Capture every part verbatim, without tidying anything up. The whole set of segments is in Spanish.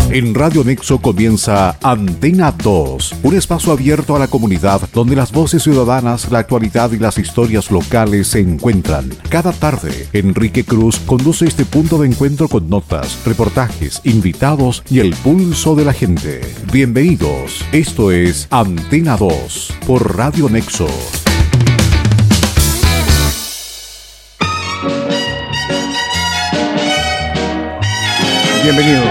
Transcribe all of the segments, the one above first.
En Radio Nexo comienza Antena dos, un espacio abierto a la comunidad donde las voces ciudadanas, la actualidad y las historias locales se encuentran. Cada tarde, Enrique Cruz conduce este punto de encuentro con notas, reportajes, invitados y el pulso de la gente. Bienvenidos, esto es Antena dos por Radio Nexo. Bienvenidos.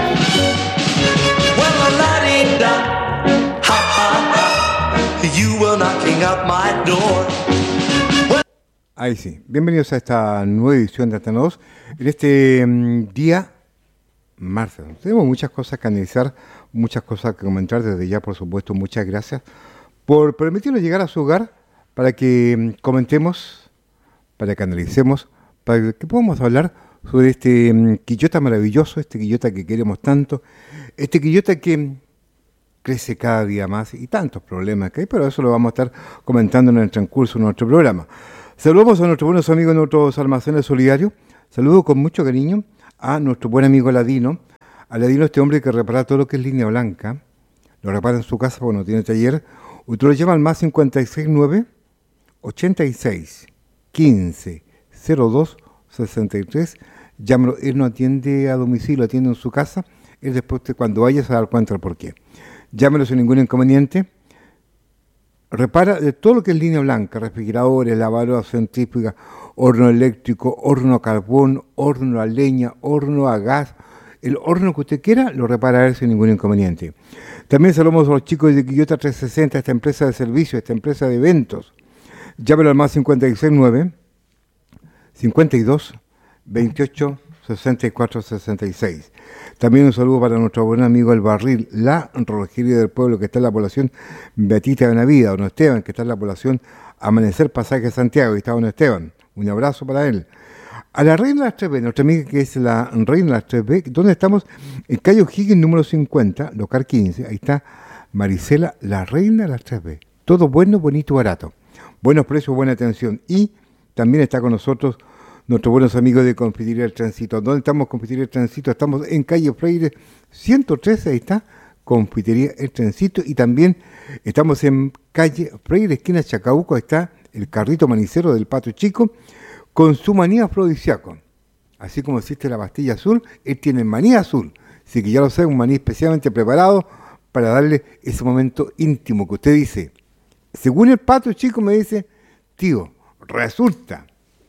Ahí sí, bienvenidos a esta nueva edición de Antena dos. En este um, día, martes, tenemos muchas cosas que analizar, muchas cosas que comentar. Desde ya, por supuesto, muchas gracias por permitirnos llegar a su hogar para que um, comentemos, para que analicemos, para que podamos hablar sobre este um, Quillota maravilloso, este Quillota que queremos tanto, este Quillota que crece cada día más y tantos problemas que hay, pero eso lo vamos a estar comentando en el transcurso de nuestro programa. Saludamos a nuestros buenos amigos de nuestros almacenes solidarios. Saludo con mucho cariño a nuestro buen amigo Aladino. Aladino, este hombre que repara todo lo que es línea blanca, lo repara en su casa porque no tiene taller. Usted lo llama al más cincuenta y seis nueve, ochenta y seis, quince, cero dos, sesenta y tres. Llámalo, él no atiende a domicilio, atiende en su casa. Él después, cuando vaya, se va a dar cuenta del por qué. Llámelo sin ningún inconveniente. Repara de todo lo que es línea blanca, refrigeradores, lavadoras, centrífugas, horno eléctrico, horno a carbón, horno a leña, horno a gas. El horno que usted quiera lo repara a él sin ningún inconveniente. También saludamos a los chicos de Quillota trescientos sesenta, esta empresa de servicios, esta empresa de eventos. Llámelo al más cincuenta y seis nueve, cincuenta y dos, veintiocho, sesenta y cuatro, sesenta y seis. También un saludo para nuestro buen amigo El Barril, la relojería del pueblo que está en la población Beatita de Navida, don Esteban, que está en la población Amanecer Pasaje Santiago, y está don Esteban. Un abrazo para él. A la Reina de las tres B, nuestra amiga que es la Reina de las tres B, donde estamos en calle O'Higgins número cincuenta, local quince, ahí está Marisela, la Reina de las tres B. Todo bueno, bonito, barato. Buenos precios, buena atención. Y también está con nosotros nuestros buenos amigos de Confitería El Transito. ¿Dónde estamos, Confitería El Transito? Estamos en calle Freire ciento trece, ahí está Confitería El Transito. Y también estamos en calle Freire, esquina Chacabuco, ahí está el carrito manicero del Pato Chico, con su maní afrodisíaco. Así como existe la pastilla azul, él tiene el maní azul. Así que ya lo sabe, un maní especialmente preparado para darle ese momento íntimo que usted dice. Según el Pato Chico me dice, tío, resulta...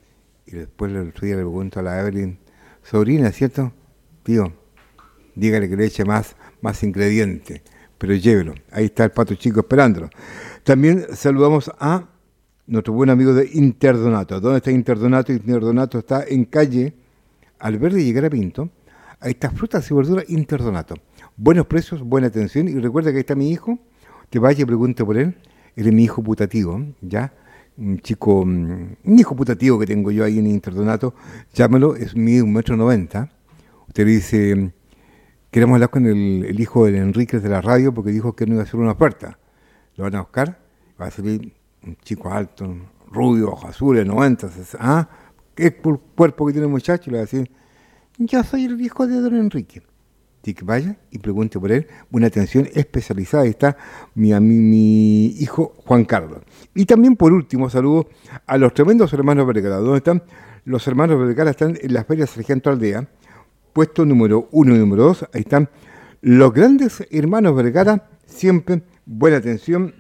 Y después el otro día le pregunto a la Evelyn, sobrina, ¿cierto? Tío, dígale que le eche más, más ingredientes, pero llévelo. Ahí está el Pato Chico esperándolo. También saludamos a nuestro buen amigo de Interdonato. ¿Dónde está Interdonato? Interdonato está en calle Alverde y Llegar a Pinto. Ahí está frutas y verduras Interdonato. Buenos precios, buena atención. Y recuerda que ahí está mi hijo. Te vaya y pregunte por él. Él es mi hijo putativo, ¿ya? Un chico, un hijo putativo que tengo yo ahí en Interdonato, llámelo, es mide un metro noventa. Usted le dice, queremos hablar con el, el hijo de Enrique de la radio porque dijo que no iba a hacer una oferta. Lo van a buscar, va a salir un chico alto, rubio, ojos azules, noventa, ah, ¿qué cuerpo que tiene el muchacho? Y le va a decir, yo soy el hijo de don Enrique. Así que vaya y pregunte por él, una atención especializada. Ahí está mi, mi, mi hijo Juan Carlos. Y también, por último, saludo a los tremendos hermanos Vergara. ¿Dónde están? Los hermanos Vergara están en la Feria Sargento Aldea, puesto número uno y número dos. Ahí están los grandes hermanos Vergara, siempre buena atención,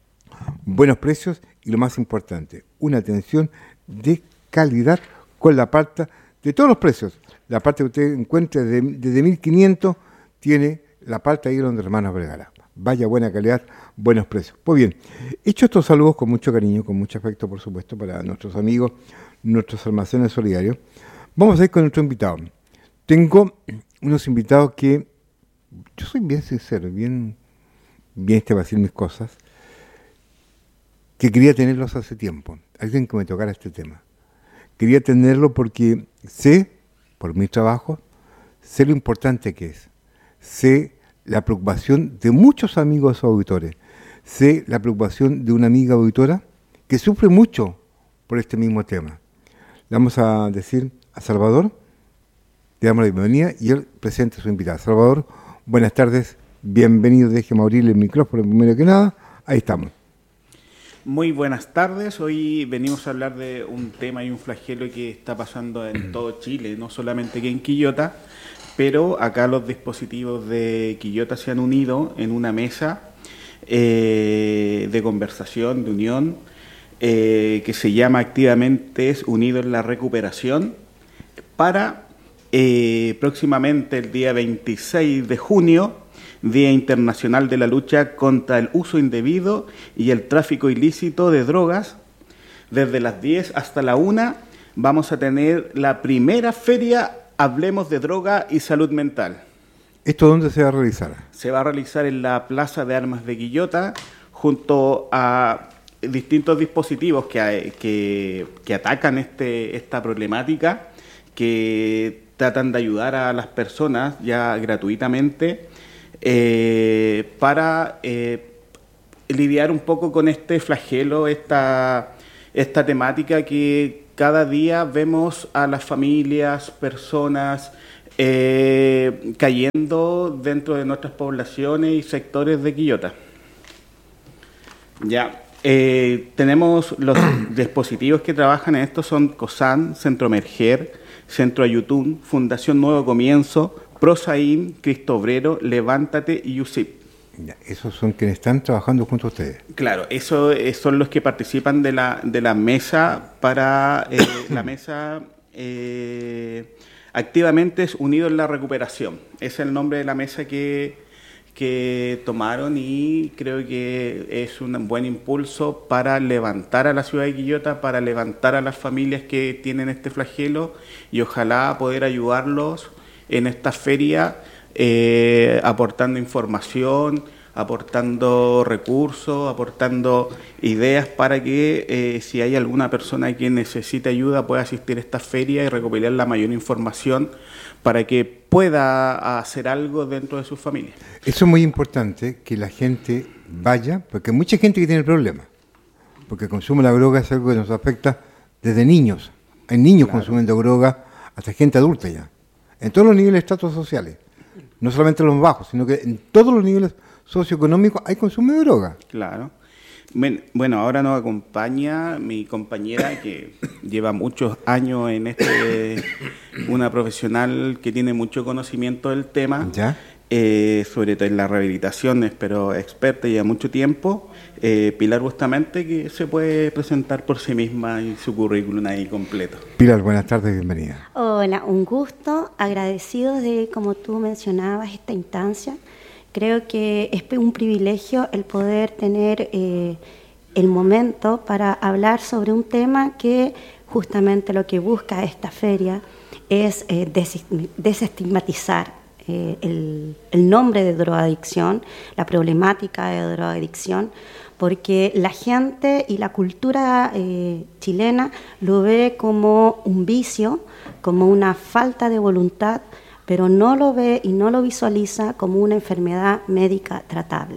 buenos precios y lo más importante, una atención de calidad con la parte de todos los precios. La parte que usted encuentre desde, desde mil quinientos tiene la parte ahí donde hermanos Vergara. Vaya, buena calidad, buenos precios. Pues bien, hecho estos saludos con mucho cariño, con mucho afecto, por supuesto, para nuestros amigos, nuestros almacenes solidarios, vamos a ir con nuestro invitado. Tengo unos invitados que, yo soy bien sincero, bien, bien este va a decir mis cosas, que quería tenerlos hace tiempo. Alguien que me tocara este tema. Quería tenerlo porque sé, por mi trabajo, sé lo importante que es. Sé la preocupación de muchos amigos auditores. Sé la preocupación de una amiga auditora que sufre mucho por este mismo tema. Le vamos a decir a Salvador, le damos la bienvenida y él presenta a su invitada. Salvador, Buenas tardes, bienvenido, déjeme abrir el micrófono primero que nada, ahí estamos. Muy buenas tardes, hoy venimos a hablar de un tema y un flagelo que está pasando en todo Chile, no solamente aquí en Quillota, pero acá los dispositivos de Quillota se han unido en una mesa eh, de conversación, de unión, eh, que se llama activamente Unidos en la Recuperación, para eh, próximamente el día veintiséis de junio, Día Internacional de la Lucha contra el Uso Indebido y el Tráfico Ilícito de Drogas. Desde las diez hasta la una vamos a tener la primera feria Hablemos de Droga y Salud Mental. ¿Esto dónde se va a realizar? Se va a realizar en la Plaza de Armas de Quillota, junto a distintos dispositivos que, que, que atacan este, esta problemática, que tratan de ayudar a las personas ya gratuitamente eh, para eh, lidiar un poco con este flagelo, esta, esta temática que cada día vemos a las familias, personas eh, cayendo dentro de nuestras poblaciones y sectores de Quillota. Ya, eh, tenemos los dispositivos que trabajan en esto, son COSAN, Centro Emerger, Centro Ayutún, Fundación Nuevo Comienzo, Prosaín, Cristo Obrero, Levántate y U S I P. Ya, esos son quienes están trabajando junto a ustedes. Claro, esos son los que participan de la, de la mesa para eh, la mesa eh, activamente es Unidos en la Recuperación. Ese es el nombre de la mesa que, que tomaron y creo que es un buen impulso para levantar a la ciudad de Quillota, para levantar a las familias que tienen este flagelo y ojalá poder ayudarlos en esta feria eh, aportando información, aportando recursos, aportando ideas para que eh, si hay alguna persona que necesite ayuda pueda asistir a esta feria y recopilar la mayor información para que pueda hacer algo dentro de su familia. Eso es muy importante, que la gente vaya, porque hay mucha gente que tiene problemas, porque el consumo de la droga es algo que nos afecta desde niños. Hay niños claro. consumiendo droga hasta gente adulta ya, en todos los niveles de estratos sociales, no solamente los bajos, sino que en todos los niveles socioeconómicos hay consumo de droga. Claro. Bueno, ahora nos acompaña mi compañera que lleva muchos años en este, una profesional que tiene mucho conocimiento del tema, ¿ya? Eh, sobre todo en la rehabilitación, pero experta ya mucho tiempo, eh, Pilar Bustamante, que se puede presentar por sí misma y su currículum ahí completo. Pilar, buenas tardes, bienvenida. Hola, un gusto, agradecidos de, como tú mencionabas, esta instancia. Creo que es un privilegio el poder tener eh, el momento para hablar sobre un tema que justamente lo que busca esta feria es eh, des desestigmatizar eh, el, el nombre de drogadicción, la problemática de drogadicción, porque la gente y la cultura eh, chilena lo ve como un vicio, como una falta de voluntad, pero no lo ve y no lo visualiza como una enfermedad médica tratable.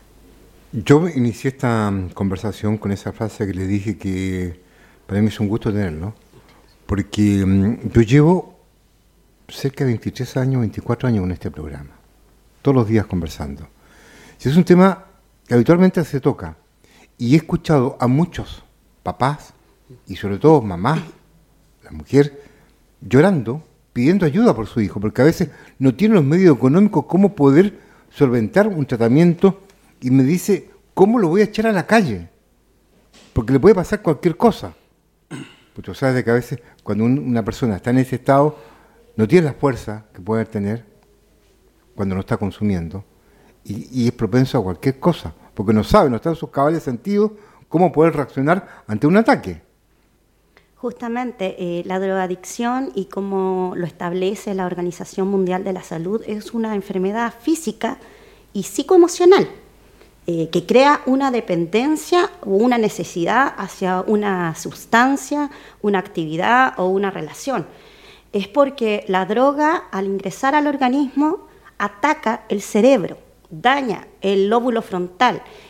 Yo inicié esta conversación con esa frase que le dije que para mí es un gusto tenerlo, porque um, yo llevo cerca de veintitrés años, veinticuatro años en este programa, todos los días conversando. Es un tema que habitualmente se toca y he escuchado a muchos papás y sobre todo mamás, la mujer, llorando, pidiendo ayuda por su hijo, porque a veces no tiene los medios económicos cómo poder solventar un tratamiento y me dice, ¿cómo lo voy a echar a la calle? Porque le puede pasar cualquier cosa. Pues tú sabes de que a veces cuando un, una persona está en ese estado, no tiene la fuerza que puede tener cuando no está consumiendo y, y es propenso a cualquier cosa, porque no sabe, no está en sus cabales sentidos cómo poder reaccionar ante un ataque. Justamente eh, la drogadicción, y como lo establece la Organización Mundial de la Salud, es una enfermedad física y psicoemocional eh, que crea una dependencia o una necesidad hacia una sustancia, una actividad o una relación. Es porque la droga, al ingresar al organismo, ataca el cerebro, daña el lóbulo frontal,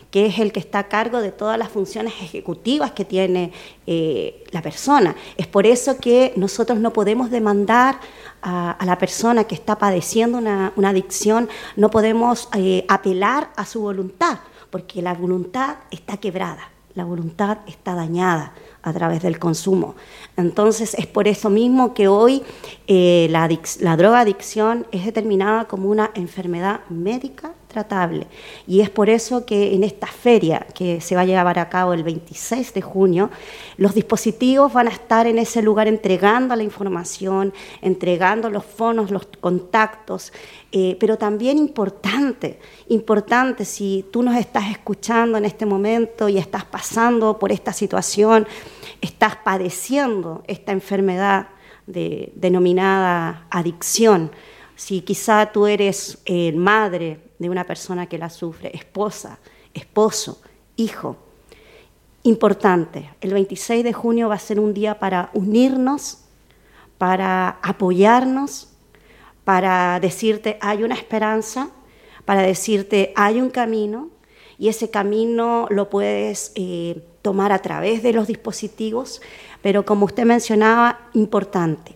que es el que está a cargo de todas las funciones ejecutivas que tiene eh, la persona. Es por eso que nosotros no podemos demandar a, a la persona que está padeciendo una, una adicción, no podemos eh, apelar a su voluntad, porque la voluntad está quebrada, la voluntad está dañada a través del consumo. Entonces es por eso mismo que hoy eh, la, adic- la drogadicción es determinada como una enfermedad médica tratable, y es por eso que en esta feria que se va a llevar a cabo el veintiséis de junio, los dispositivos van a estar en ese lugar entregando la información, entregando los fonos, los contactos, eh, pero también importante, importante, si tú nos estás escuchando en este momento y estás pasando por esta situación, estás padeciendo esta enfermedad de, denominada adicción, si quizá tú eres eh, madre de una persona que la sufre, esposa, esposo, hijo, importante, el veintiséis de junio va a ser un día para unirnos, para apoyarnos, para decirte hay una esperanza, para decirte hay un camino, y ese camino lo puedes eh, tomar a través de los dispositivos, pero como usted mencionaba, importante,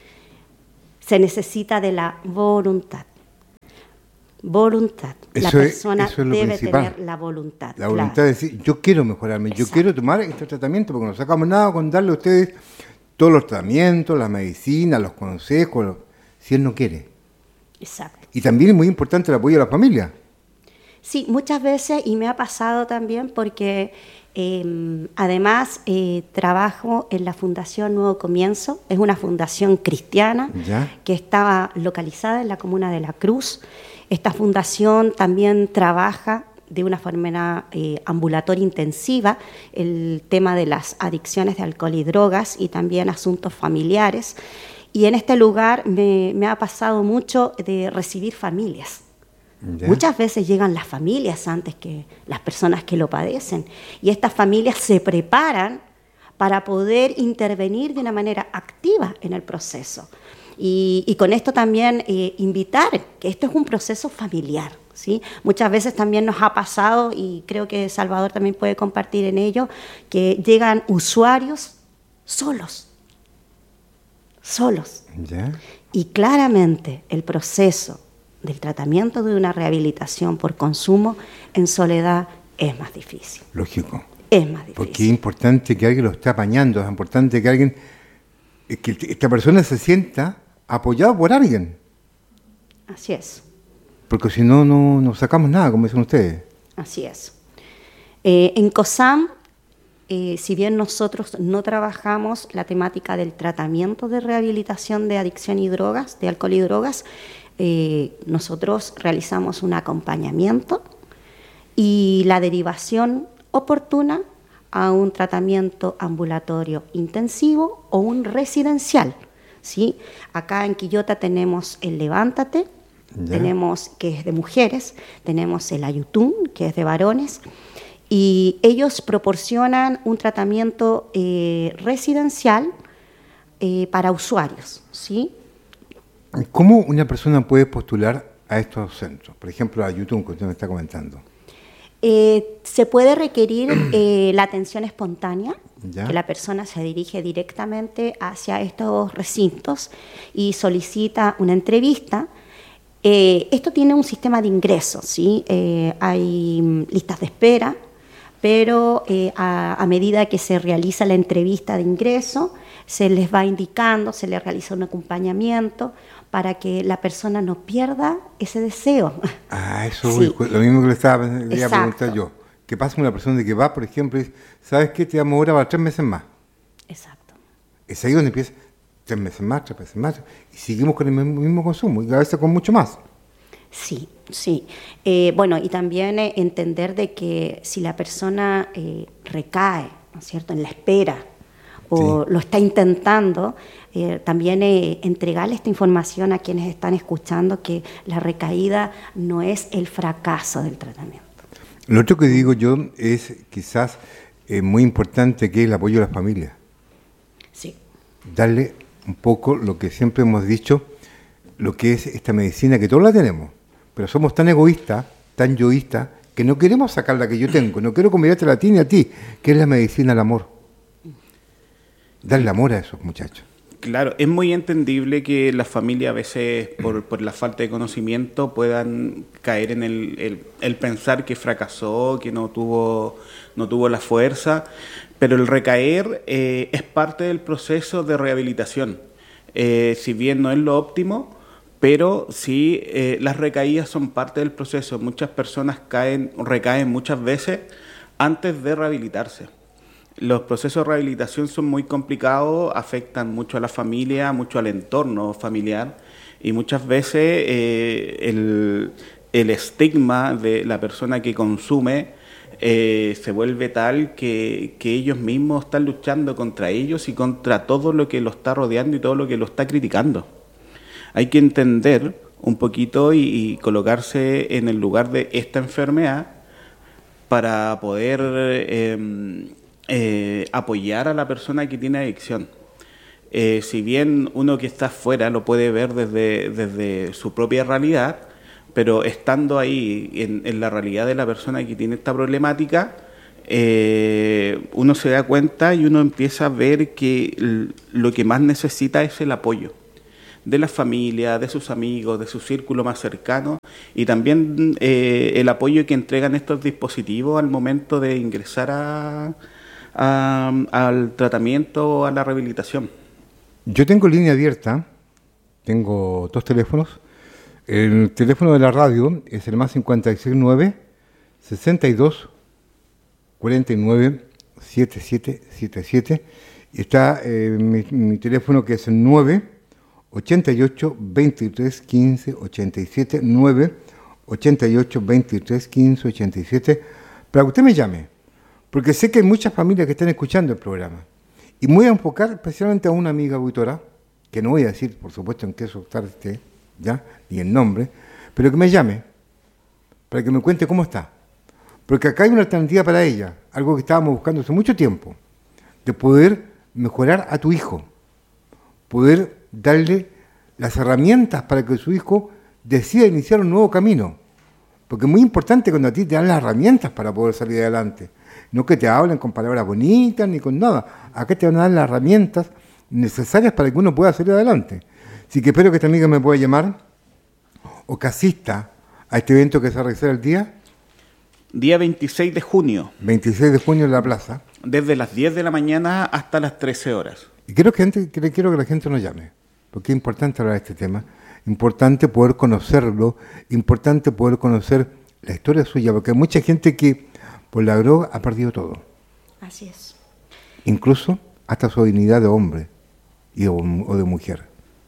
se necesita de la voluntad. Voluntad. Eso la persona es, eso es lo debe principal. tener la voluntad. La voluntad claro. de decir, yo quiero mejorarme, Exacto. yo quiero tomar este tratamiento, porque no sacamos nada con darle a ustedes todos los tratamientos, la medicina, los consejos, los, si él no quiere. Exacto. Y también es muy importante el apoyo de la familia. Sí, muchas veces, y me ha pasado también porque eh, además eh, trabajo en la Fundación Nuevo Comienzo, es una fundación cristiana ¿Ya? que estaba localizada en la comuna de La Cruz. Esta fundación también trabaja de una forma eh, ambulatoria intensiva el tema de las adicciones de alcohol y drogas y también asuntos familiares. Y en este lugar me, me ha pasado mucho de recibir familias. ¿Ya? Muchas veces llegan las familias antes que las personas que lo padecen, y estas familias se preparan para poder intervenir de una manera activa en el proceso. Y, y con esto también eh, invitar que esto es un proceso familiar, ¿sí? Muchas veces también nos ha pasado, y creo que Salvador también puede compartir en ello, que llegan usuarios solos, solos. ¿Ya? Y claramente el proceso del tratamiento de una rehabilitación por consumo en soledad es más difícil. Lógico. Es más difícil. Porque es importante que alguien lo esté apañando, es importante que alguien, que esta persona se sienta apoyado por alguien. Así es. Porque si no, no, no sacamos nada, como dicen ustedes. Así es. Eh, en COSAM, eh, si bien nosotros no trabajamos la temática del tratamiento de rehabilitación de adicción y drogas, de alcohol y drogas, eh, nosotros realizamos un acompañamiento y la derivación oportuna a un tratamiento ambulatorio intensivo o un residencial, ¿sí? Acá en Quillota tenemos el Levántate, Ya. tenemos que es de mujeres, tenemos el Ayutún, que es de varones, y ellos proporcionan un tratamiento eh, residencial eh, para usuarios, ¿sí? ¿Cómo una persona puede postular a estos centros? Por ejemplo, a YouTube, que usted me está comentando. Eh, se puede requerir eh, la atención espontánea, Ya. que la persona se dirige directamente hacia estos recintos y solicita una entrevista. Eh, esto tiene un sistema de ingreso, ¿sí? Eh, hay mm, listas de espera, pero eh, a, a medida que se realiza la entrevista de ingreso, se les va indicando, se les realiza un acompañamiento para que la persona no pierda ese deseo. Ah, eso Sí. voy, lo mismo que le estaba le iba a Exacto. preguntar yo. ¿Qué pasa con una persona de que va, por ejemplo, y dice, ¿sabes qué? Te damos ahora para tres meses más. Exacto. Es ahí donde empieza, tres meses más, tres meses más, y seguimos con el mismo, mismo consumo, y a veces con mucho más. Sí, sí. Eh, bueno, y también eh, entender de que si la persona eh, recae, ¿no es cierto?, en la espera o Sí. lo está intentando, eh, también eh, entregarle esta información a quienes están escuchando que la recaída no es el fracaso del tratamiento. Lo otro que digo yo es quizás eh, muy importante que es el apoyo de la familia. Sí, Darle un poco lo que siempre hemos dicho, lo que es esta medicina, que todos la tenemos, pero somos tan egoístas, tan yoístas, que no queremos sacar la que yo tengo, no quiero convidarte a ti ni a ti, que es la medicina del amor. Darle amor a esos muchachos. Claro, es muy entendible que las familias a veces, por, por la falta de conocimiento, puedan caer en el, el, el pensar que fracasó, que no tuvo, no tuvo la fuerza, pero el recaer eh, es parte del proceso de rehabilitación. Eh, si bien no es lo óptimo, pero sí eh, las recaídas son parte del proceso. Muchas personas caen, recaen muchas veces antes de rehabilitarse. Los procesos de rehabilitación son muy complicados, afectan mucho a la familia, mucho al entorno familiar y muchas veces eh, el, el estigma de la persona que consume eh, se vuelve tal que, que ellos mismos están luchando contra ellos y contra todo lo que lo está rodeando y todo lo que lo está criticando. Hay que entender un poquito y, y colocarse en el lugar de esta enfermedad para poder eh, eh, apoyar a la persona que tiene adicción. Eh, si bien uno que está afuera lo puede ver desde, desde su propia realidad, pero estando ahí en, en la realidad de la persona que tiene esta problemática, eh, uno se da cuenta y uno empieza a ver que l- lo que más necesita es el apoyo de la familia, de sus amigos, de su círculo más cercano y también eh, el apoyo que entregan estos dispositivos al momento de ingresar a, a, al tratamiento o a la rehabilitación. Yo tengo línea abierta, tengo dos teléfonos. El teléfono de la radio es el más cincuenta y seis nueve, sesenta y dos, cuarenta y nueve, setenta y siete setenta y siete. Y está eh, mi, mi teléfono que es el nueve ochenta y ocho, veintitrés, quince, ochenta y siete, nueve ochenta y ocho, veintitrés, quince, ochenta y siete, para que usted me llame, porque sé que hay muchas familias que están escuchando el programa. Y me voy a enfocar especialmente a una amiga auditora, que no voy a decir, por supuesto, en qué sector esté, ¿ya? Ni el nombre, pero que me llame, para que me cuente cómo está. Porque acá hay una alternativa para ella, algo que estábamos buscando hace mucho tiempo, de poder mejorar a tu hijo, poder darle las herramientas para que su hijo decida iniciar un nuevo camino. Porque es muy importante cuando a ti te dan las herramientas para poder salir adelante. No que te hablen con palabras bonitas ni con nada. Acá te van a dar las herramientas necesarias para que uno pueda salir adelante. Así que espero que esta amiga me pueda llamar o que asista a este evento que se va a realizar el día Día veintiséis de junio. veintiséis de junio en la plaza. Desde las diez de la mañana hasta las trece horas. Y quiero que, gente, que quiero que la gente nos llame, porque es importante hablar de este tema, importante poder conocerlo, importante poder conocer la historia suya, porque hay mucha gente que por la droga ha perdido todo. Así es. Incluso hasta su dignidad de hombre y o, o de mujer.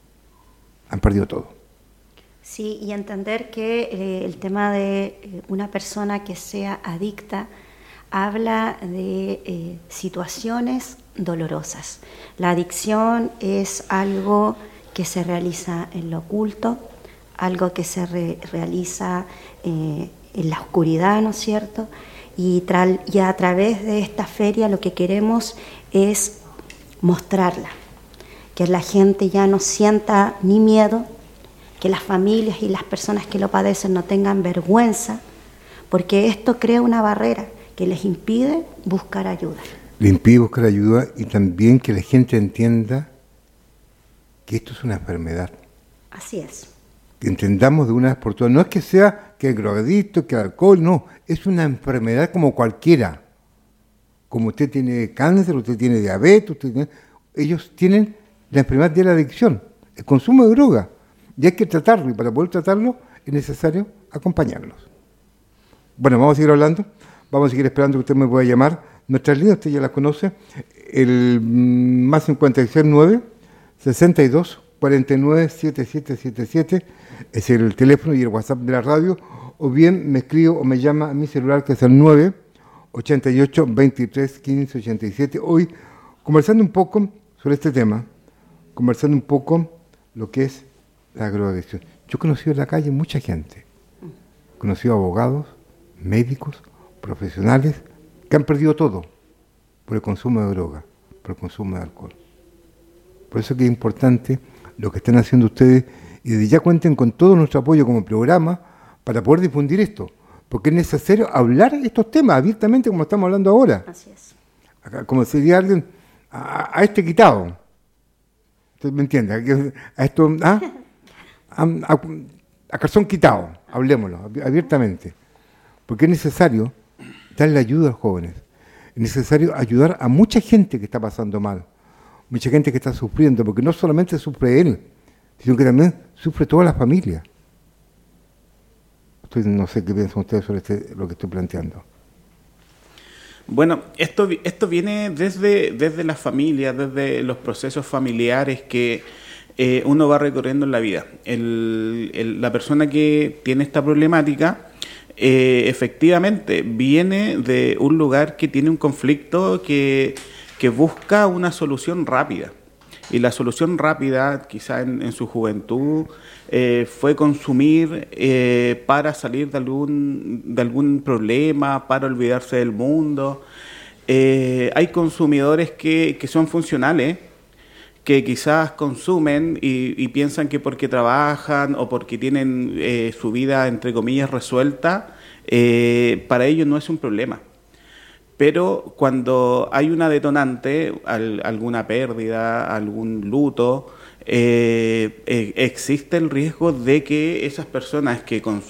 Han perdido todo. Sí, y entender que eh, el tema de eh, una persona que sea adicta habla de eh, situaciones dolorosas. La adicción es algo que se realiza en lo oculto, algo que se re- realiza eh, en la oscuridad, ¿no es cierto? Y, tra- y a través de esta feria lo que queremos es mostrarla, que la gente ya no sienta ni miedo, que las familias y las personas que lo padecen no tengan vergüenza, porque esto crea una barrera que les impide buscar ayuda. Le impide buscar ayuda y también que la gente entienda que esto es una enfermedad. Así es. Que entendamos de una vez por todas. No es que sea que el drogadicto, que el alcohol, no. Es una enfermedad como cualquiera. Como usted tiene cáncer, usted tiene diabetes, usted tiene... ellos tienen la enfermedad de la adicción, el consumo de droga. Y hay que tratarlo, y para poder tratarlo es necesario acompañarlos. Bueno, vamos a seguir hablando, vamos a seguir esperando que usted me pueda llamar. Nuestras líneas usted ya las conoce, el más cincuenta y seis nueve, sesenta y dos, cuarenta y nueve, setenta y siete setenta y siete es el teléfono y el WhatsApp de la radio, o bien me escribo o me llama a mi celular que es el nueve ochenta y ocho, veintitrés, quince, ochenta y siete. Hoy, conversando un poco sobre este tema, conversando un poco lo que es la drogadicción. Yo he conocido en la calle mucha gente, he conocido abogados, médicos, profesionales, que han perdido todo por el consumo de droga, por el consumo de alcohol. Por eso que es importante lo que están haciendo ustedes y desde ya cuenten con todo nuestro apoyo como programa para poder difundir esto, porque es necesario hablar estos temas abiertamente como estamos hablando ahora. Así es. Acá, como si diría alguien, a, a este quitado. ¿Usted me entiende? A esto, ¿ah? a, a, a calzón quitado, hablemoslo abiertamente. Porque es necesario darle ayuda a los jóvenes. Es necesario ayudar a mucha gente que está pasando mal, mucha gente que está sufriendo, porque no solamente sufre él, sino que también sufre toda la familia. Estoy, no sé qué piensan ustedes sobre este, lo que estoy planteando. Bueno, esto, esto viene desde, desde las familias, desde los procesos familiares que eh, uno va recorriendo en la vida. El, el, la persona que tiene esta problemática eh, efectivamente viene de un lugar que tiene un conflicto que, que busca una solución rápida. Y la solución rápida, quizá en, en su juventud, eh, fue consumir eh, para salir de algún, de algún problema, para olvidarse del mundo. Eh, hay consumidores que, que son funcionales, que quizás consumen y, y piensan que porque trabajan o porque tienen eh, su vida, entre comillas, resuelta, eh, para ellos no es un problema. Pero cuando hay una detonante, al, alguna pérdida, algún luto, eh, eh, existe el riesgo de que esas personas que, cons